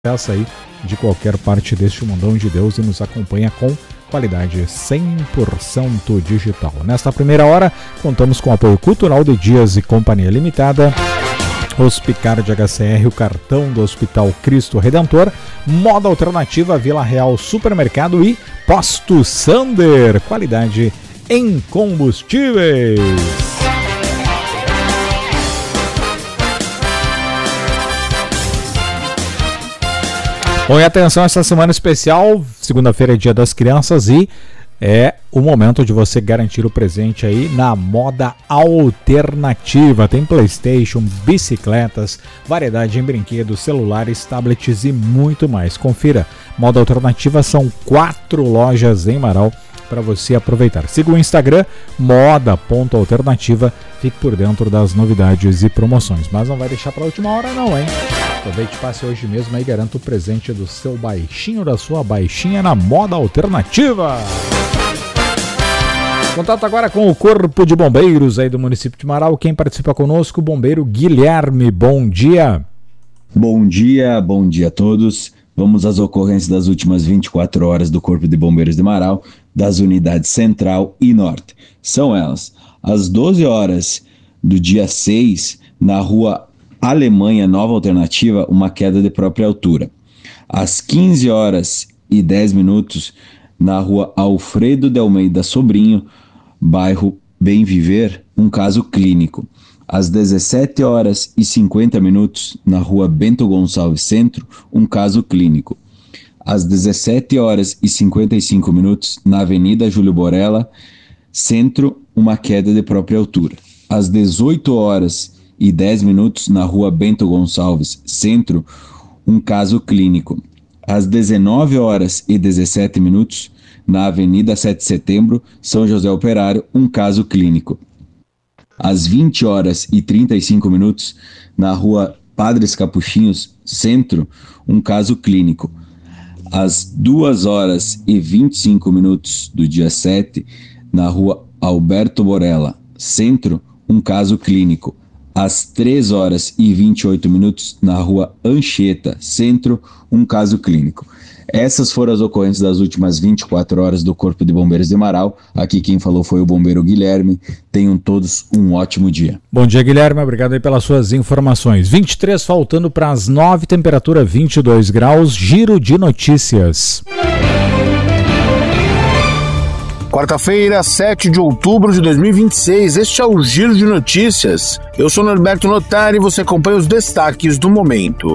Peça aí de qualquer parte deste mundão de Deus e nos acompanha com qualidade 100% digital. Nesta primeira hora, contamos com o apoio cultural de Dias e Companhia Limitada, Hospicard HCR, o cartão do Hospital Cristo Redentor, Moda Alternativa, Vila Real Supermercado e Posto Sander, qualidade em combustíveis. Bom, e atenção, essa semana especial, segunda-feira é Dia das Crianças e é o momento de você garantir o presente aí na Moda Alternativa. Tem PlayStation, bicicletas, variedade em brinquedos, celulares, tablets e muito mais. Confira, Moda Alternativa, são 4 lojas em Marau para você aproveitar. Siga o Instagram, moda.alternativa, fique por dentro das novidades e promoções. Mas não vai deixar para a última hora não, hein? Aproveite, passe hoje mesmo e garanta o presente do seu baixinho, da sua baixinha na Moda Alternativa. Contato agora com o Corpo de Bombeiros aí do município de Marau. Quem participa conosco, o bombeiro Guilherme. Bom dia. Bom dia a todos. Vamos às ocorrências das últimas 24 horas do Corpo de Bombeiros de Marau, das unidades Central e Norte. São elas: às 12 horas do dia 6, na rua Alemanha Nova Alternativa, uma queda de própria altura. Às 15 horas e 10 minutos, na rua Alfredo de Almeida Sobrinho, bairro Bem Viver, um caso clínico. Às 17 horas e 50 minutos, na rua Bento Gonçalves Centro, um caso clínico. Às 17 horas e 55 minutos, na Avenida Júlio Borella, Centro, uma queda de própria altura. Às 18 horas e 10 minutos, na rua Bento Gonçalves Centro, um caso clínico. Às 19 horas e 17 minutos, na Avenida 7 de Setembro, São José Operário, um caso clínico. Às 20 horas e 35 minutos, na rua Padres Capuchinhos, Centro, um caso clínico. Às 2 horas e 25 minutos do dia 7, na rua Alberto Borella, Centro, um caso clínico. Às 3 horas e 28 minutos, na rua Anchieta, Centro, um caso clínico. Essas foram as ocorrências das últimas 24 horas do Corpo de Bombeiros de Marau. Aqui quem falou foi o bombeiro Guilherme. Tenham todos um ótimo dia. Bom dia, Guilherme. Obrigado aí pelas suas informações. 23 faltando para as 9, temperatura 22 graus. Giro de notícias. Quarta-feira, 7 de outubro de 2026, este é o Giro de Notícias. Eu sou Norberto Notari e você acompanha os destaques do momento.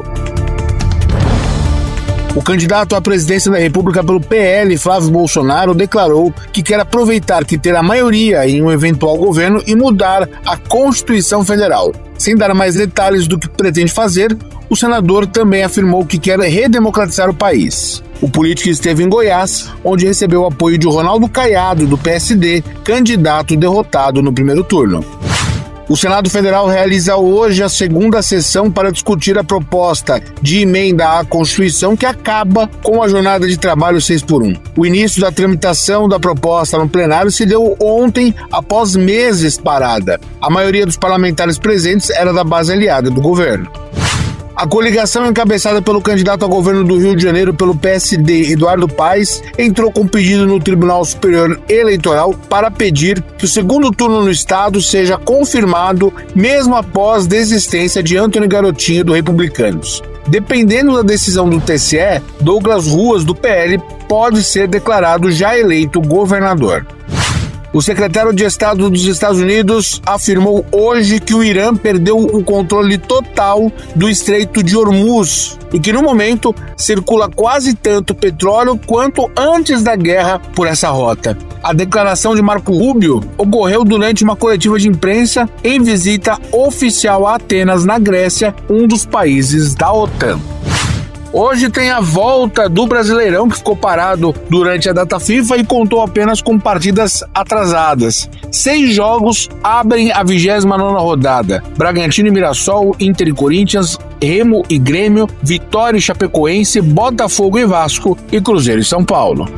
O candidato à presidência da República pelo PL, Flávio Bolsonaro, declarou que quer aproveitar que terá maioria em um eventual governo e mudar a Constituição Federal. Sem dar mais detalhes do que pretende fazer, o senador também afirmou que quer redemocratizar o país. O político esteve em Goiás, onde recebeu o apoio de Ronaldo Caiado, do PSD, candidato derrotado no primeiro turno. O Senado Federal realiza hoje a segunda sessão para discutir a proposta de emenda à Constituição que acaba com a jornada de trabalho 6x1. O início da tramitação da proposta no plenário se deu ontem, após meses parada. A maioria dos parlamentares presentes era da base aliada do governo. A coligação encabeçada pelo candidato ao governo do Rio de Janeiro pelo PSD, Eduardo Paes, entrou com pedido no Tribunal Superior Eleitoral para pedir que o segundo turno no estado seja confirmado mesmo após desistência de Antony Garotinho, do Republicanos. Dependendo da decisão do TSE, Douglas Ruas, do PL, pode ser declarado já eleito governador. O secretário de Estado dos Estados Unidos afirmou hoje que o Irã perdeu o controle total do Estreito de Hormuz e que, no momento, circula quase tanto petróleo quanto antes da guerra por essa rota. A declaração de Marco Rubio ocorreu durante uma coletiva de imprensa em visita oficial a Atenas, na Grécia, um dos países da OTAN. Hoje tem a volta do Brasileirão, que ficou parado durante a data FIFA e contou apenas com partidas atrasadas. 6 jogos abrem a 29ª rodada. Bragantino e Mirassol, Inter e Corinthians, Remo e Grêmio, Vitória e Chapecoense, Botafogo e Vasco e Cruzeiro e São Paulo.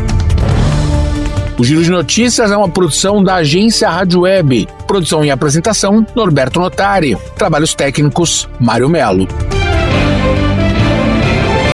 O Giro de Notícias é uma produção da agência Rádio Web. Produção e apresentação, Norberto Notari. Trabalhos técnicos, Mário Melo.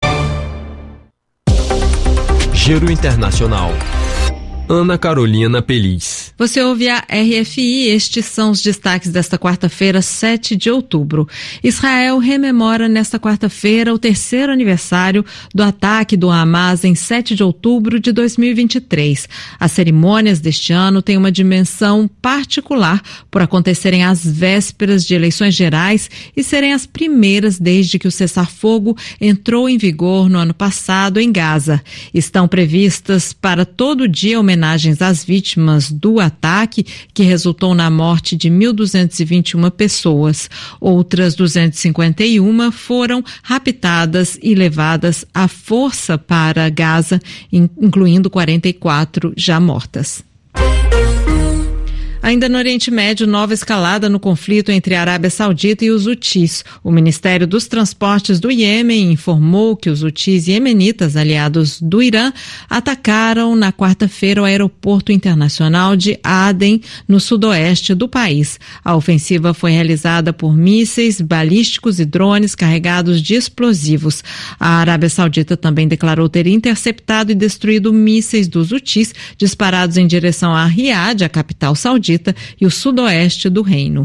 Mensageiro Internacional. Ana Carolina Peliz. Você ouve a RFI, estes são os destaques desta quarta-feira, 7 de outubro. Israel rememora nesta quarta-feira o terceiro aniversário do ataque do Hamas em 7 de outubro de 2023. As cerimônias deste ano têm uma dimensão particular por acontecerem às vésperas de eleições gerais e serem as primeiras desde que o cessar-fogo entrou em vigor no ano passado em Gaza. Estão previstas para todo dia homenagens às vítimas do ataque, que resultou na morte de 1.221 pessoas. Outras 251 foram raptadas e levadas à força para Gaza, incluindo 44 já mortas. Ainda no Oriente Médio, nova escalada no conflito entre a Arábia Saudita e os Hutis. O Ministério dos Transportes do Iêmen informou que os Hutis iemenitas, aliados do Irã, atacaram na quarta-feira o aeroporto internacional de Aden, no sudoeste do país. A ofensiva foi realizada por mísseis balísticos e drones carregados de explosivos. A Arábia Saudita também declarou ter interceptado e destruído mísseis dos Hutis disparados em direção a Riad, a capital saudita, e o sudoeste do reino.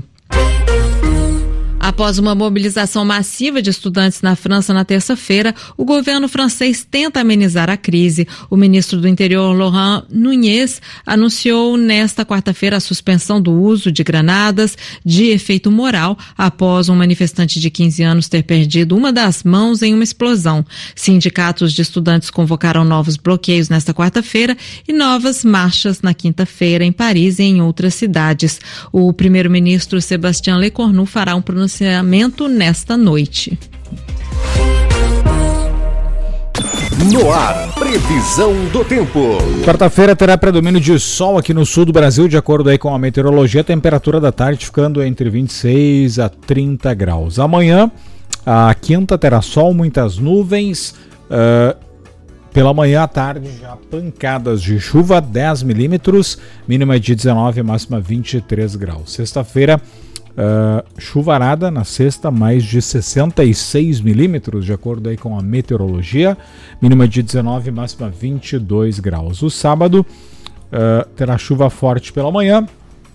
Após uma mobilização massiva de estudantes na França na terça-feira, o governo francês tenta amenizar a crise. O ministro do Interior, Laurent Nunez, anunciou nesta quarta-feira a suspensão do uso de granadas de efeito moral após um manifestante de 15 anos ter perdido uma das mãos em uma explosão. Sindicatos de estudantes convocaram novos bloqueios nesta quarta-feira e novas marchas na quinta-feira em Paris e em outras cidades. O primeiro-ministro Sébastien Lecornu fará um pronunciamento nesta noite. No ar, previsão do tempo. Quarta-feira terá predomínio de sol aqui no sul do Brasil, de acordo aí com a meteorologia, a temperatura da tarde ficando entre 26 a 30 graus. Amanhã, a quinta terá sol, muitas nuvens, pela manhã à tarde já pancadas de chuva, 10 milímetros, mínima de 19, máxima 23 graus. Sexta-feira, chuvarada na sexta, mais de 66 milímetros, de acordo aí com a meteorologia, mínima de 19, máxima 22 graus. O sábado terá chuva forte pela manhã,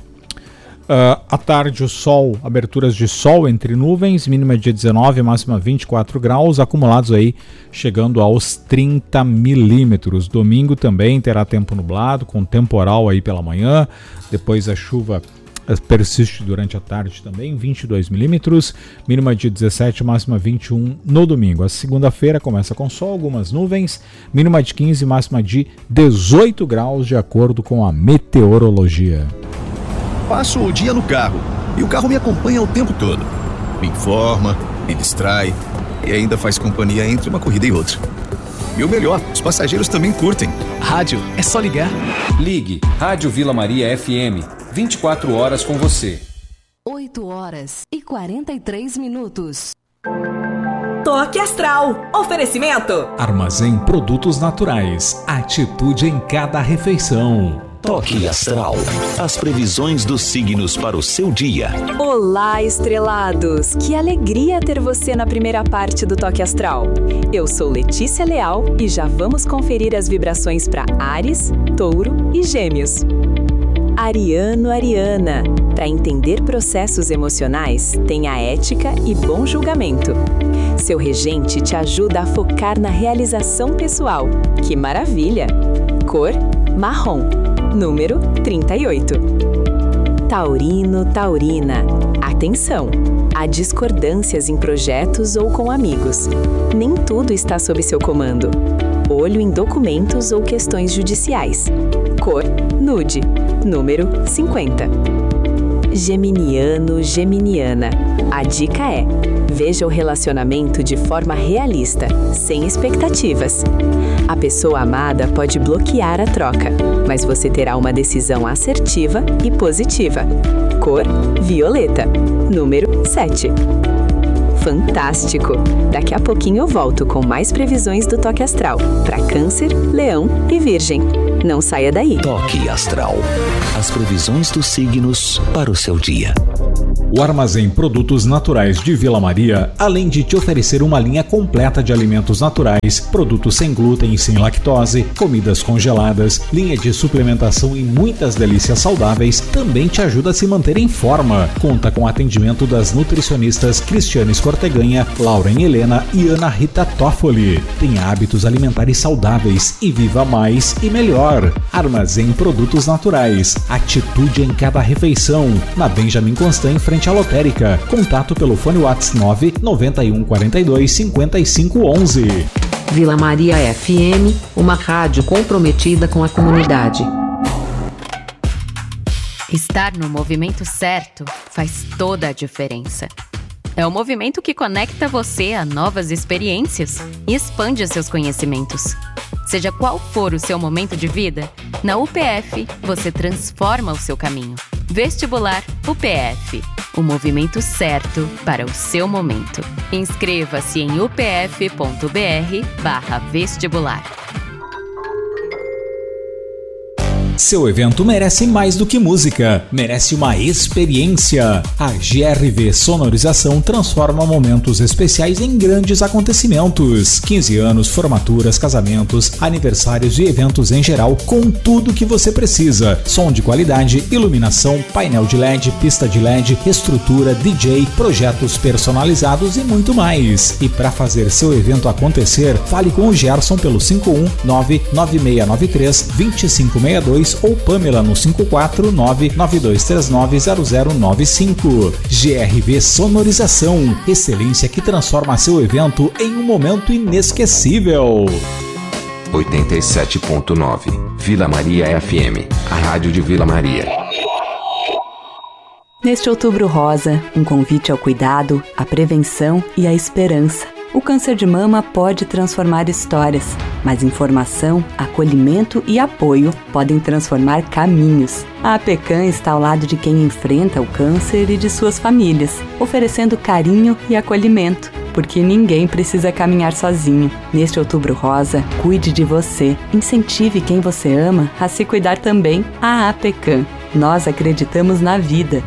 à tarde o sol, aberturas de sol entre nuvens, mínima de 19, máxima 24 graus, acumulados aí chegando aos 30 milímetros. Domingo também terá tempo nublado, com temporal aí pela manhã, depois a chuva persiste durante a tarde também, 22 milímetros, mínima de 17, máxima 21 no domingo. A segunda-feira começa com sol, algumas nuvens, mínima de 15, máxima de 18 graus, de acordo com a meteorologia. Passo o dia no carro e o carro me acompanha o tempo todo. Me informa, me distrai e ainda faz companhia entre uma corrida e outra. E o melhor, os passageiros também curtem. Rádio, é só ligar. Ligue Rádio Vila Maria FM. 24 horas com você. 8 horas e 43 minutos. Toque Astral. Oferecimento. Armazém Produtos Naturais. Atitude em cada refeição. Toque Astral. As previsões dos signos para o seu dia. Olá, estrelados! Que alegria ter você na primeira parte do Toque Astral. Eu sou Letícia Leal e já vamos conferir as vibrações para Áries, Touro e Gêmeos. Ariano, Ariana. Para entender processos emocionais, tenha ética e bom julgamento. Seu regente te ajuda a focar na realização pessoal. Que maravilha! Cor: marrom. Número 38. Taurino, Taurina. Atenção! Há discordâncias em projetos ou com amigos. Nem tudo está sob seu comando. Olho em documentos ou questões judiciais. Cor: nude. Número 50. Geminiano, Geminiana. A dica é: veja o relacionamento de forma realista, sem expectativas. A pessoa amada pode bloquear a troca, mas você terá uma decisão assertiva e positiva. Cor: violeta. Número 7. Fantástico! Daqui a pouquinho eu volto com mais previsões do Toque Astral para Câncer, Leão e Virgem. Não saia daí. Toque Astral. As previsões dos signos para o seu dia. O Armazém Produtos Naturais de Vila Maria, além de te oferecer uma linha completa de alimentos naturais, produtos sem glúten e sem lactose, comidas congeladas, linha de suplementação e muitas delícias saudáveis, também te ajuda a se manter em forma. Conta com atendimento das nutricionistas Cristiane Escorteganha, Lauren Helena e Ana Rita Toffoli. Tenha hábitos alimentares saudáveis e viva mais e melhor. Armazém Produtos Naturais. Atitude em cada refeição. Na Benjamin Constant, em frente à lotérica. Contato pelo fone WhatsApp 991 42 55 11. Vila Maria FM, uma rádio comprometida com a comunidade. Estar no movimento certo faz toda a diferença. É o movimento que conecta você a novas experiências e expande seus conhecimentos. Seja qual for o seu momento de vida, na UPF você transforma o seu caminho. Vestibular UPF, o movimento certo para o seu momento. Inscreva-se em upf.br/vestibular. Seu evento merece mais do que música, merece uma experiência. A GRV Sonorização transforma momentos especiais em grandes acontecimentos. 15 anos, formaturas, casamentos, aniversários e eventos em geral, com tudo que você precisa. Som de qualidade, iluminação, painel de LED, pista de LED, estrutura, DJ, projetos personalizados e muito mais. E para fazer seu evento acontecer, fale com o Gerson pelo 51996932562 ou Pamela no 54992390095. GRV Sonorização, excelência que transforma seu evento em um momento inesquecível. 87.9 Vila Maria FM, a rádio de Vila Maria. Neste Outubro Rosa, um convite ao cuidado, à prevenção e à esperança. O câncer de mama pode transformar histórias, mas informação, acolhimento e apoio podem transformar caminhos. A APECAM está ao lado de quem enfrenta o câncer e de suas famílias, oferecendo carinho e acolhimento, porque ninguém precisa caminhar sozinho. Neste Outubro Rosa, cuide de você, incentive quem você ama a se cuidar também. A APECAM. Nós acreditamos na vida.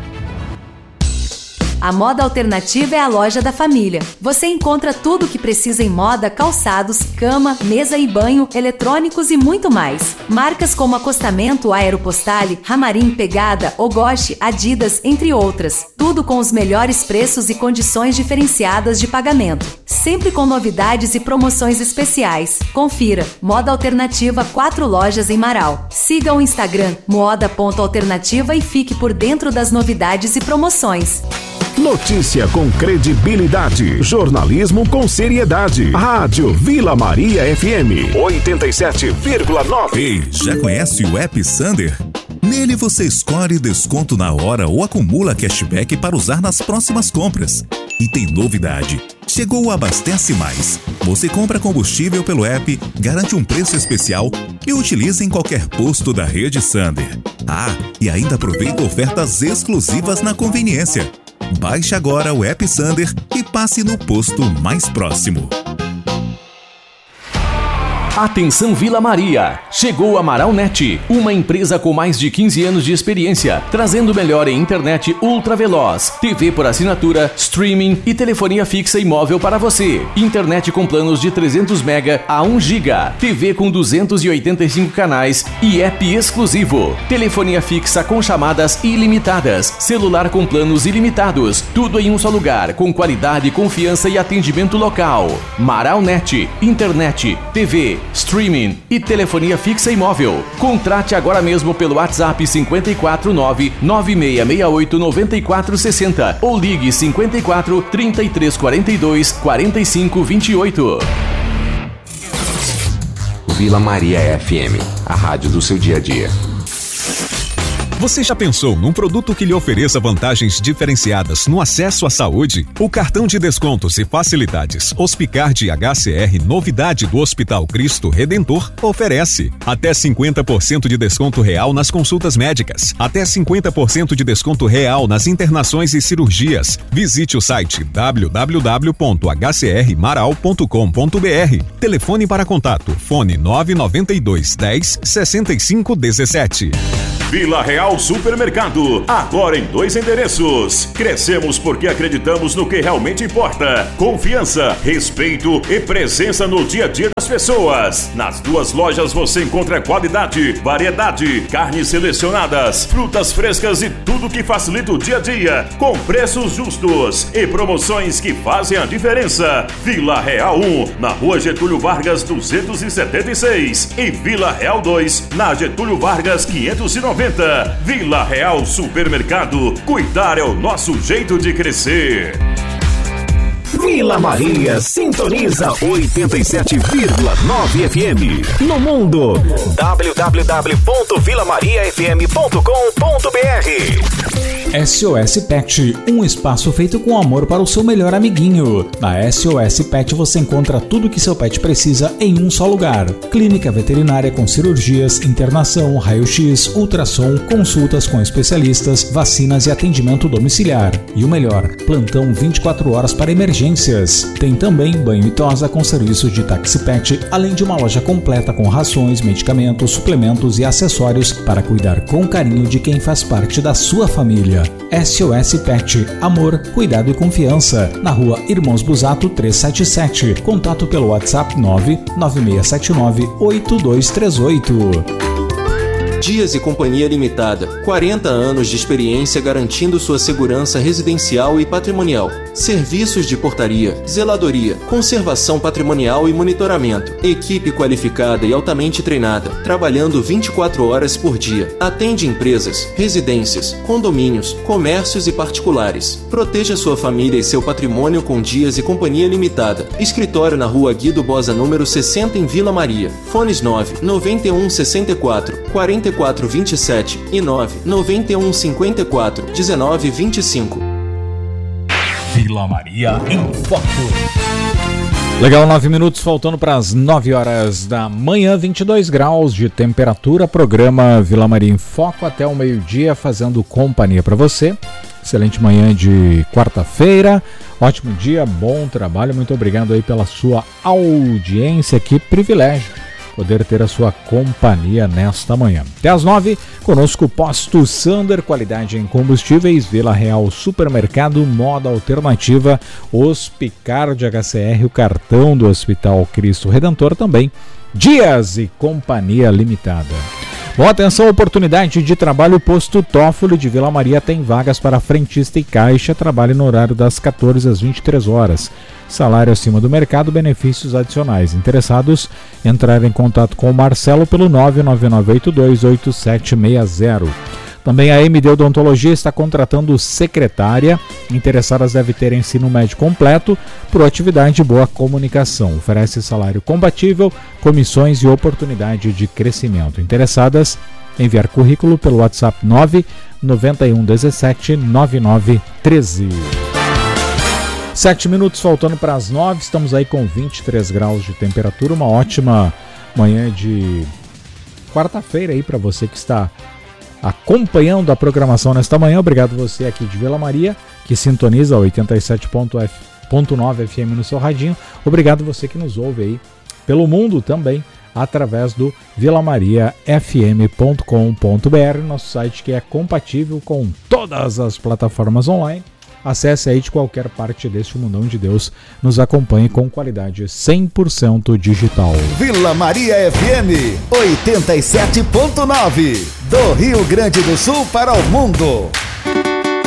A Moda Alternativa é a loja da família. Você encontra tudo o que precisa em moda, calçados, cama, mesa e banho, eletrônicos e muito mais. Marcas como Acostamento, Aeropostale, Ramarim, Pegada, Ogoshi, Adidas, entre outras. Tudo com os melhores preços e condições diferenciadas de pagamento. Sempre com novidades e promoções especiais. Confira. Moda Alternativa, 4 lojas em Marau. Siga o Instagram moda.alternativa e fique por dentro das novidades e promoções. Notícia com credibilidade, jornalismo com seriedade. Rádio Vila Maria FM 87,9. Ei, já conhece o app Sander? Nele você escolhe desconto na hora ou acumula cashback para usar nas próximas compras. E tem novidade. Chegou o Abastece Mais. Você compra combustível pelo app, garante um preço especial e utiliza em qualquer posto da rede Sander. Ah, e ainda aproveita ofertas exclusivas na conveniência. Baixe agora o app Sander e passe no posto mais próximo. Atenção Vila Maria! Chegou a Maralnet, uma empresa com mais de 15 anos de experiência, trazendo o melhor em internet ultra veloz, TV por assinatura, streaming e telefonia fixa e móvel para você. Internet com planos de 300 MB a 1 GB, TV com 285 canais e app exclusivo. Telefonia fixa com chamadas ilimitadas, celular com planos ilimitados, tudo em um só lugar, com qualidade, confiança e atendimento local. Maralnet, internet, TV, streaming e telefonia fixa e móvel. Contrate agora mesmo pelo WhatsApp 549-9668-9460 ou ligue 54 3342 4528. Vila Maria FM, a rádio do seu dia a dia. Você já pensou num produto que lhe ofereça vantagens diferenciadas no acesso à saúde? O cartão de descontos e facilidades Hospicard HCR, novidade do Hospital Cristo Redentor, oferece até 50% de desconto real nas consultas médicas, até 50% de desconto real nas internações e cirurgias. Visite o site www.hcrmaral.com.br. Telefone para contato, fone 992 10 65 17. Vila Real Supermercado, agora em 2 endereços. Crescemos porque acreditamos no que realmente importa: confiança, respeito e presença no dia a dia das pessoas. Nas 2 lojas você encontra qualidade, variedade, carnes selecionadas, frutas frescas e tudo que facilita o dia a dia, com preços justos e promoções que fazem a diferença. Vila Real 1, na Rua Getúlio Vargas 276 e Vila Real 2, na Getúlio Vargas 590. Vila Real Supermercado, cuidar é o nosso jeito de crescer. Vila Maria sintoniza 87,9 FM. No mundo, www.vilamariafm.com.br. SOS Pet, um espaço feito com amor para o seu melhor amiguinho. Na SOS Pet você encontra tudo que seu pet precisa em um só lugar. Clínica veterinária com cirurgias, internação, raio-x, ultrassom, consultas com especialistas, vacinas e atendimento domiciliar. E o melhor, plantão 24 horas para emergências. Tem também banho e tosa com serviço de táxi pet, além de uma loja completa com rações, medicamentos, suplementos e acessórios para cuidar com carinho de quem faz parte da sua família. SOS Pet, amor, cuidado e confiança. Na Rua Irmãos Busato 377. Contato pelo WhatsApp 996798238. Dias e Companhia Limitada, 40 anos de experiência garantindo sua segurança residencial e patrimonial. Serviços de portaria, zeladoria, conservação patrimonial e monitoramento. Equipe qualificada e altamente treinada, trabalhando 24 horas por dia. Atende empresas, residências, condomínios, comércios e particulares. Proteja sua família e seu patrimônio com Dias e Companhia Limitada. Escritório na Rua Guido Bosa, número 60, em Vila Maria. Fones 9 91 64 44 27 e 9 91 54 19 25. Vila Maria em Foco. Legal, 9 minutos faltando para as 9 horas da manhã, 22 graus de temperatura. Programa Vila Maria em Foco até o meio-dia, fazendo companhia para você. Excelente manhã de quarta-feira, ótimo dia, bom trabalho. Muito obrigado aí pela sua audiência, que privilégio poder ter a sua companhia nesta manhã. Até às 9, conosco Posto Sander, qualidade em combustíveis, Vila Real Supermercado, moda alternativa, Hospicard HCR, o cartão do Hospital Cristo Redentor também, Dias e Companhia Limitada. Bom, atenção, oportunidade de trabalho. Posto Toffoli de Vila Maria tem vagas para frentista e caixa, trabalho no horário das 14 às 23 horas. Salário acima do mercado, benefícios adicionais. Interessados, entrar em contato com o Marcelo pelo 999828760. Também a MD Odontologia está contratando secretária. Interessadas devem ter ensino médio completo, proatividade e boa comunicação. Oferece salário compatível, comissões e oportunidade de crescimento. Interessadas, enviar currículo pelo WhatsApp 99117 9913. 7 minutos faltando para as 9, estamos aí com 23 graus de temperatura, uma ótima manhã de quarta-feira aí para você que está acompanhando a programação nesta manhã. Obrigado você aqui de Vila Maria, que sintoniza 87.9 FM no seu radinho. Obrigado você que nos ouve aí pelo mundo também, através do vilamariafm.com.br, nosso site que é compatível com todas as plataformas online. Acesse aí de qualquer parte deste mundão de Deus, nos acompanhe com qualidade 100% digital. Vila Maria FM 87.9, do Rio Grande do Sul para o mundo.